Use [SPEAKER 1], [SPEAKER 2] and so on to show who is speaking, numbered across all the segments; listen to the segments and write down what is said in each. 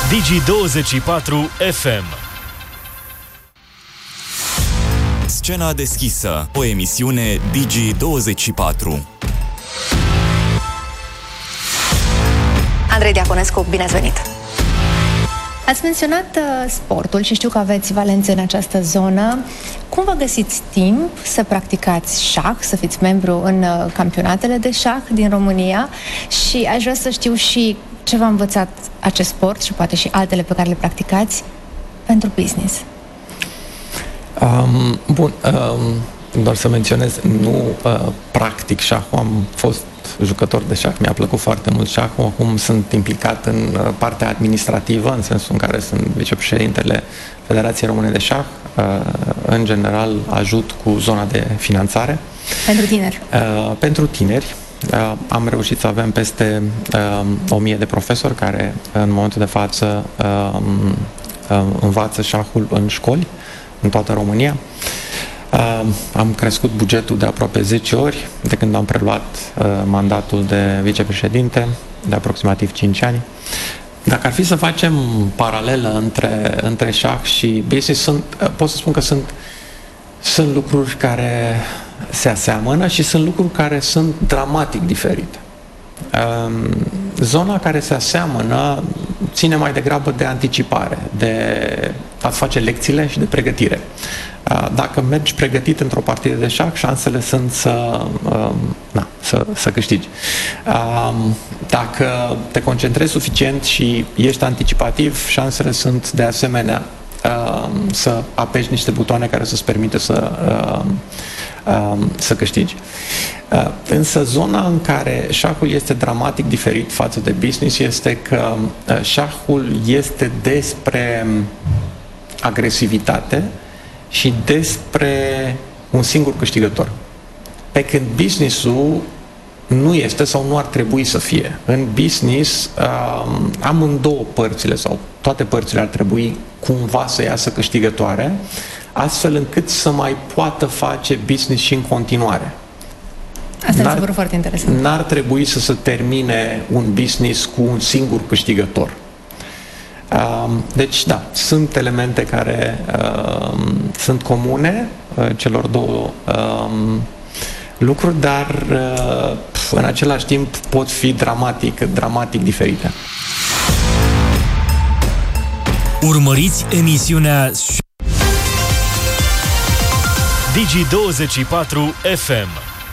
[SPEAKER 1] Digi24 FM.
[SPEAKER 2] Scena deschisă, o emisiune Digi24.
[SPEAKER 3] Andrei Diaconescu, bine ați venit!
[SPEAKER 4] Ați menționat sportul și știu că aveți valențe în această zonă. Cum vă găsiți timp să practicați șah, să fiți membru în campionatele de șah din România? Și aș vrea să știu și ce v-a învățat acest sport și poate și altele pe care le practicați pentru business.
[SPEAKER 5] Doar să menționez, nu practic șahul, am fost jucător de șah, mi-a plăcut foarte mult șahul, acum sunt implicat în partea administrativă, în sensul în care sunt vicepreședintele Federației Române de Șah, în general ajut cu zona de finanțare.
[SPEAKER 4] Pentru tineri?
[SPEAKER 5] Pentru tineri. Am reușit să avem peste 1000 de profesori care în momentul de față învață șahul în școli, în toată România. Am crescut bugetul de aproape 10 ori de când am preluat mandatul de vicepreședinte, de aproximativ 5 ani. Dacă ar fi să facem paralelă între șah și business, pot să spun că sunt lucruri care se aseamănă și sunt lucruri care sunt dramatic diferite. Zona care se aseamănă ține mai degrabă de anticipare, de a-ți face lecțiile și de pregătire. Dacă mergi pregătit într-o partidă de șah, șansele sunt să câștigi. Dacă te concentrezi suficient și ești anticipativ, șansele sunt de asemenea să apeși niște butoane care să-ți permite să câștigi. Însă zona în care șahul este dramatic diferit față de business este că șahul este despre agresivitate și despre un singur câștigător. Pe când business-ul nu este sau nu ar trebui să fie. În business, amândouă părțile sau toate părțile ar trebui cumva să iasă câștigătoare, astfel încât să mai poată face business și în continuare.
[SPEAKER 4] Asta mi se pare foarte interesant.
[SPEAKER 5] N-ar trebui să se termine un business cu un singur câștigător. Deci, da, sunt elemente care sunt comune celor două lucruri, dar în același timp pot fi dramatic diferite.
[SPEAKER 1] Urmăriți emisiunea Digi24 FM.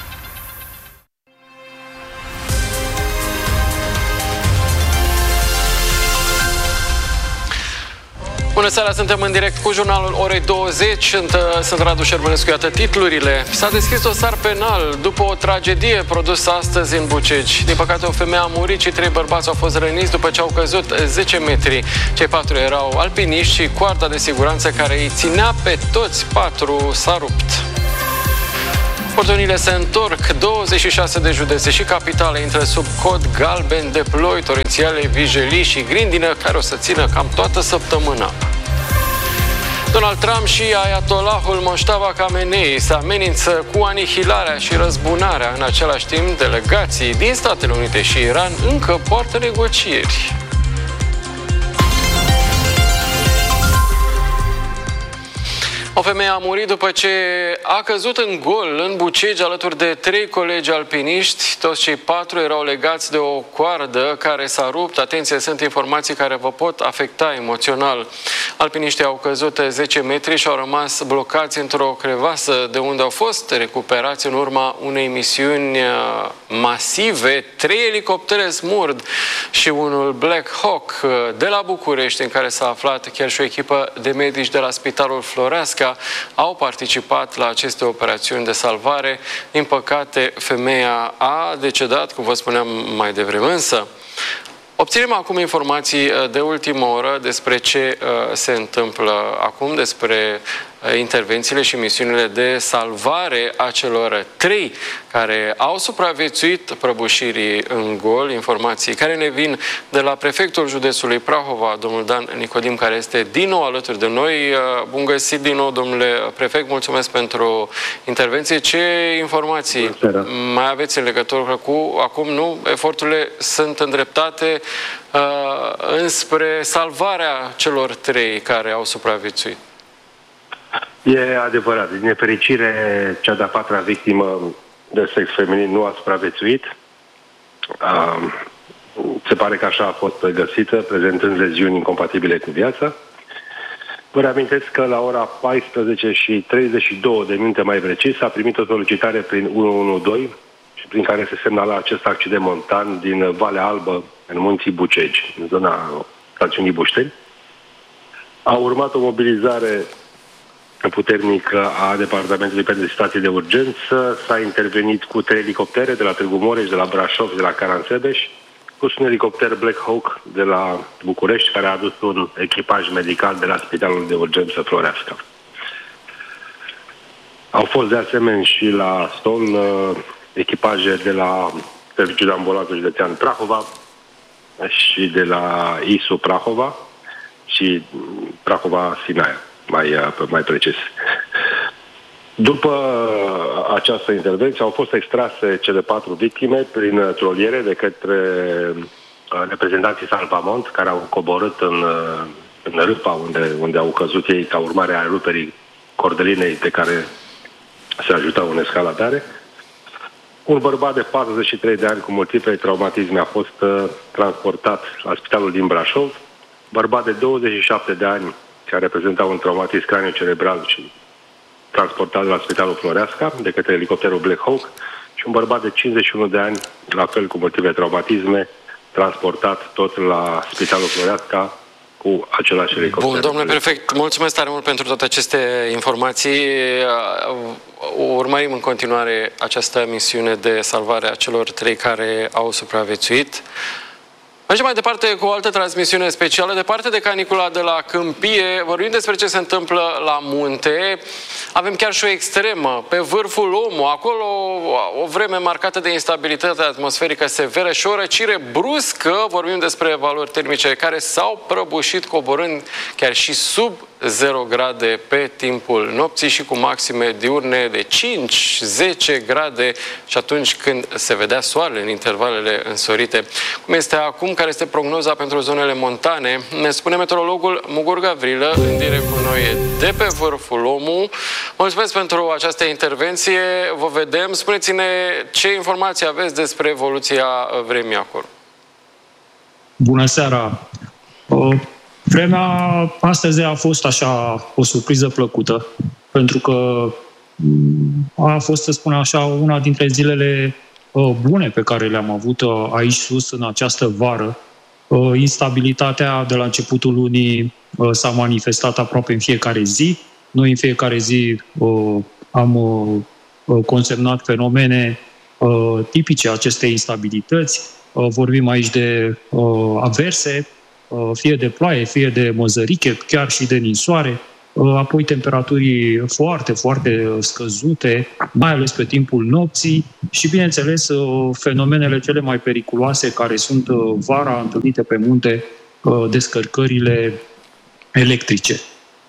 [SPEAKER 6] Bună seara, suntem în direct cu jurnalul orei 20. Sunt Radu Șermănescu, iată titlurile. S-a deschis dosar penal după o tragedie produsă astăzi în Bucegi. Din păcate, o femeie a murit și 3 bărbați au fost răniți după ce au căzut 10 metri. Cei 4 erau alpiniști și coarda de siguranță care îi ținea pe toți 4 s-a rupt. Portonile se întorc, 26 de județe și capitale intră sub cod galben de ploi torențiale, vijelii și grindină, care o să țină cam toată săptămâna. Donald Trump și Ayatollahul Mojtaba Khamenei se amenință cu anihilarea și răzbunarea. În același timp, delegații din Statele Unite și Iran încă poartă negocieri. O femeie a murit după ce a căzut în gol în Bucegi alături de 3 colegi alpiniști. Toți cei 4 erau legați de o coardă care s-a rupt. Atenție, sunt informații care vă pot afecta emoțional. Alpiniștii au căzut 10 metri și au rămas blocați într-o crevasă de unde au fost recuperați în urma unei misiuni masive. 3 elicoptere Smurd și unul Black Hawk de la București, în care s-a aflat chiar și o echipă de medici de la Spitalul Floreasca, au participat la aceste operațiuni de salvare. Din păcate, femeia a decedat, cum vă spuneam mai devreme, însă obținem acum informații de ultimă oră despre ce se întâmplă acum, despre intervențiile și misiunile de salvare a celor 3 care au supraviețuit prăbușirii în gol. Informații care ne vin de la prefectul județului Prahova, domnul Dan Nicodim, care este din nou alături de noi. Bun găsit din nou, domnule prefect, mulțumesc pentru intervenție. Ce informații mai aveți în legătură cu acum? Nu, eforturile sunt îndreptate înspre salvarea celor 3 care au supraviețuit.
[SPEAKER 3] E adevărat. Din nefericire, cea de-a 4-a victimă de sex feminin nu a supraviețuit. Se pare că așa a fost găsită, prezentând leziuni incompatibile cu viața. Vă reamintesc că la ora 14:32 mai precis a primit o solicitare prin 112 și prin care se semnala acest accident montan din Valea Albă, în Munții Bucegi, în zona stațiunii Bușteni. A urmat o mobilizare puternică a Departamentului pentru Situații de Urgență. S-a intervenit cu 3 elicoptere de la Târgu Mureș, de la Brașov, de la Caransebeș, plus un elicopter Black Hawk de la București, care a adus un echipaj medical de la Spitalul de Urgență Floreasca. Au fost de asemenea și la Ston echipaje de la Serviciul de Ambulanță Județean Prahova și de la ISU Prahova și Prahova Sinaia, mai precis. După această intervenție au fost extrase cele 4 victime prin troliere de către reprezentanții Salvamont, care au coborât în râpa unde au căzut ei ca urmare a ruperii cordelinei de care se ajutau în escaladare. Un bărbat de 43 de ani cu multiple traumatisme a fost transportat la spitalul din Brașov. Bărbat de 27 de ani care reprezenta un traumatism cranio-cerebral și transportat la Spitalul Floreasca de către elicopterul Black Hawk, și un bărbat de 51 de ani, la fel cu multiple traumatisme, transportat tot la Spitalul Floreasca cu același elicopter.
[SPEAKER 6] Bun, domnule prefect, mulțumesc tare mult pentru toate aceste informații. Urmărim în continuare această misiune de salvare a celor 3 care au supraviețuit. Mergem mai departe cu o altă transmisiune specială. Departe de canicula de la Câmpie, vorbim despre ce se întâmplă la munte. Avem chiar și o extremă pe vârful Omu. Acolo o vreme marcată de instabilitate atmosferică severă și o răcire bruscă. Vorbim despre valori termice care s-au prăbușit, coborând chiar și sub 0 grade pe timpul nopții și cu maxime diurne de 5-10 grade și atunci când se vedea soarele în intervalele însorite. Cum este acum? Care este prognoza pentru zonele montane? Ne spune meteorologul Mugur Gavrilă, în direct cu noi de pe vârful Omu. Mulțumesc pentru această intervenție. Vă vedem. Spuneți-ne ce informații aveți despre evoluția vremii acolo.
[SPEAKER 7] Bună seara! Vremea astăzi a fost așa o surpriză plăcută, pentru că a fost, să spun așa, una dintre zilele bune pe care le-am avut aici sus în această vară. Instabilitatea de la începutul lunii s-a manifestat aproape în fiecare zi. Noi în fiecare zi am consemnat fenomene tipice acestei instabilități. Vorbim aici de averse, fie de ploaie, fie de măzăriche, chiar și de ninsoare, apoi temperaturi foarte, foarte scăzute, mai ales pe timpul nopții și, bineînțeles, fenomenele cele mai periculoase care sunt vara întâlnite pe munte, descărcările electrice.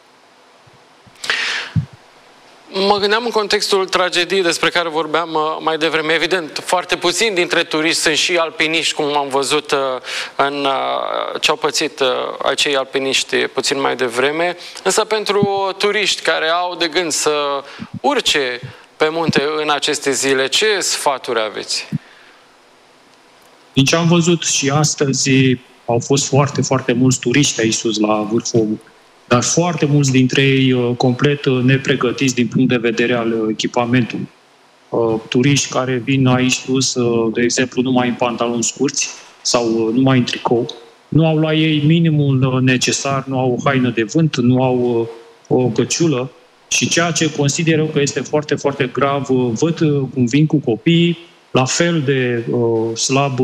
[SPEAKER 6] Mă gândeam în contextul tragediei despre care vorbeam mai devreme. Evident, foarte puțini dintre turiști sunt și alpiniști, cum am văzut în ce au pățit acei alpiniști puțin mai devreme. Însă pentru turiști care au de gând să urce pe munte în aceste zile, ce sfaturi aveți?
[SPEAKER 7] Din ce am văzut și astăzi, au fost foarte, foarte mulți turiști aici sus la vârful Omu, dar foarte mulți dintre ei complet nepregătiți din punct de vedere al echipamentului. Turiști care vin aici sus, de exemplu, numai în pantaloni scurți sau numai în tricou, nu au la ei minimul necesar, nu au o haină de vânt, nu au o căciulă și ceea ce consider eu că este foarte, foarte grav, văd cum vin cu copiii, la fel de slab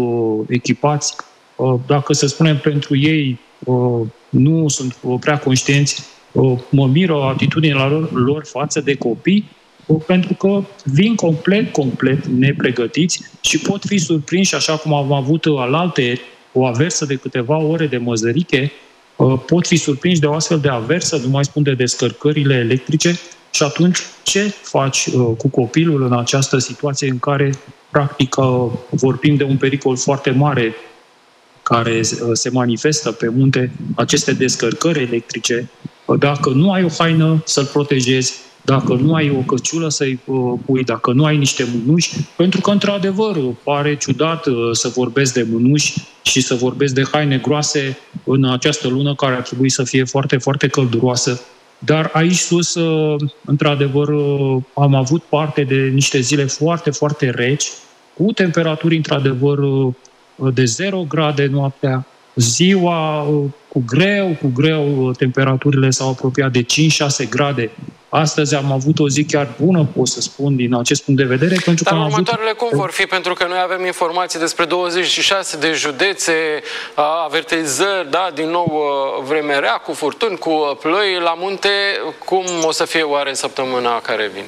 [SPEAKER 7] echipați. Dacă să spunem pentru ei, nu sunt prea conștienți mă miră atitudinea lor față de copii, pentru că vin complet nepregătiți și pot fi surprinși, așa cum am avut alaltăieri, o aversă de câteva ore de măzăriche, pot fi surprinși de o astfel de aversă, nu mai spun de descărcările electrice, și atunci ce faci cu copilul în această situație în care, practic, vorbim de un pericol foarte mare care se manifestă pe munte, aceste descărcări electrice, dacă nu ai o haină să-l protejezi, dacă nu ai o căciulă să-i pui, dacă nu ai niște mânuși, pentru că, într-adevăr, pare ciudat să vorbesc de mânuși și să vorbesc de haine groase în această lună care ar trebui să fie foarte, foarte călduroasă. Dar aici sus, într-adevăr, am avut parte de niște zile foarte, foarte reci, cu temperaturi, într-adevăr, de 0 grade noaptea. Ziua, cu greu, temperaturile s-au apropiat de 5-6 grade. Astăzi am avut o zi chiar bună, pot să spun, din acest punct de vedere. Pentru
[SPEAKER 6] Dar
[SPEAKER 7] că
[SPEAKER 6] următoarele cum vor fi? Pentru că noi avem informații despre 26 de județe, avertizări, da, din nou vreme rea, cu furtuni, cu ploi la munte. Cum o să fie oare săptămâna care vine?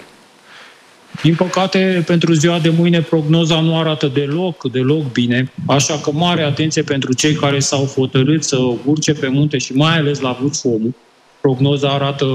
[SPEAKER 7] Din păcate, pentru ziua de mâine, prognoza nu arată deloc bine, așa că mare atenție pentru cei care s-au hotărât să urce pe munte și mai ales la Vârful. Prognoza arată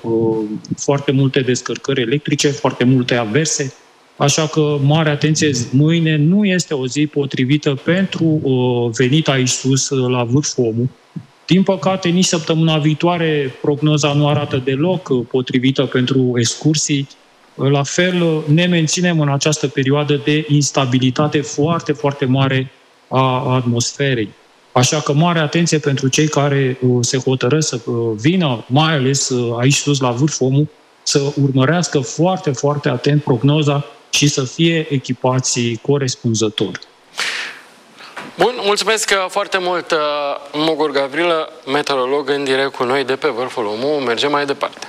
[SPEAKER 7] foarte multe descărcări electrice, foarte multe averse, așa că mare atenție, mâine nu este o zi potrivită pentru venit aici sus la Vârful. Din păcate, nici săptămâna viitoare prognoza nu arată deloc potrivită pentru excursii. La fel, ne menținem în această perioadă de instabilitate foarte, foarte mare a atmosferei. Așa că mare atenție pentru cei care se hotărăsc să vină, mai ales aici sus la Vârful, să urmărească foarte, foarte atent prognoza și să fie echipați corespunzător.
[SPEAKER 6] Bun, mulțumesc foarte mult, Mugur Gavrilă, meteorolog în direct cu noi de pe Vârful Omul. Mergem mai departe.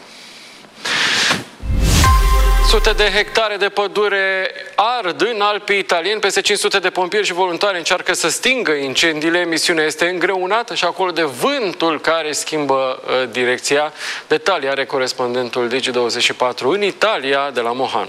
[SPEAKER 6] Sute de hectare de pădure ard în Alpii italieni, peste 500 de pompieri și voluntari încearcă să stingă incendiile. Misiunea este îngreunată și acolo de vântul care schimbă direcția. Detalii are corespondentul Digi24 în Italia, de la Mohanu.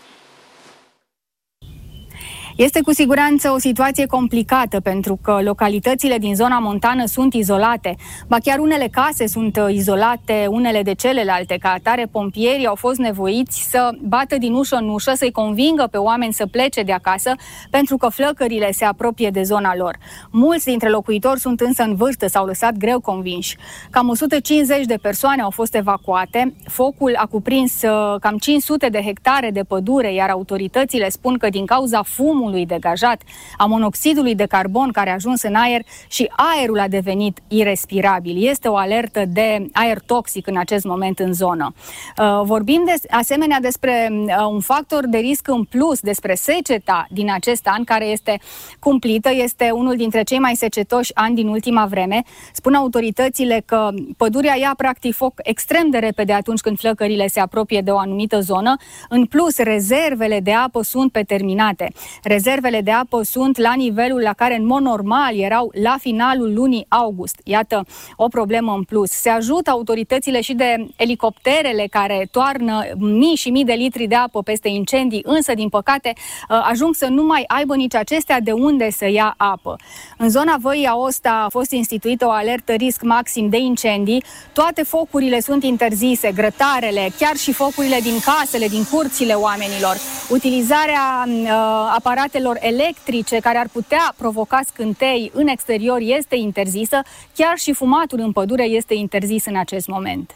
[SPEAKER 8] Este cu siguranță o situație complicată pentru că localitățile din zona montană sunt izolate. Ba chiar unele case sunt izolate unele de celelalte. Ca atare, pompierii au fost nevoiți să bată din ușă în ușă, să-i convingă pe oameni să plece de acasă pentru că flăcările se apropie de zona lor. Mulți dintre locuitori sunt însă în vârstă, s-au lăsat greu convinși. Cam 150 de persoane au fost evacuate. Focul a cuprins cam 500 de hectare de pădure, iar autoritățile spun că din cauza fumului degajat, a monoxidului de carbon care a ajuns în aer și aerul a devenit irespirabil. Este o alertă de aer toxic în acest moment în zonă. Vorbim asemenea despre un factor de risc în plus, despre seceta din acest an care este cumplită, este unul dintre cei mai secetoși ani din ultima vreme. Spun autoritățile că pădurea ia practic foc extrem de repede atunci când flăcările se apropie de o anumită zonă. În plus, rezervele de apă sunt terminate. Rezervele de apă sunt la nivelul la care în mod normal erau la finalul lunii august. Iată o problemă în plus. Se ajută autoritățile și de elicopterele care toarnă mii și mii de litri de apă peste incendii, însă din păcate ajung să nu mai aibă nici acestea de unde să ia apă. În zona Văii Aosta a fost instituită o alertă risc maxim de incendii. Toate focurile sunt interzise, grătarele, chiar și focurile din casele, din curțile oamenilor. Utilizarea aparatelor electrice care ar putea provoca scântei în exterior este interzisă, chiar și fumatul în pădure este interzis în acest moment.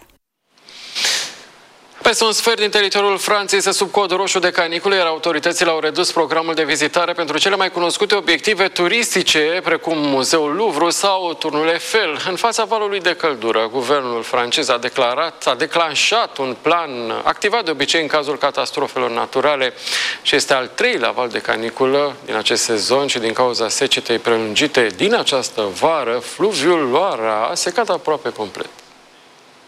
[SPEAKER 6] Peste un sfert din teritoriul Franței este sub cod roșu de canicule, iar autoritățile au redus programul de vizitare pentru cele mai cunoscute obiective turistice, precum Muzeul Louvre sau Turnul Eiffel. În fața valului de căldură, guvernul francez a declanșat un plan activat de obicei în cazul catastrofelor naturale și este al treilea val de caniculă din acest sezon și din cauza secetei prelungite din această vară, fluviul Loara a secat aproape complet.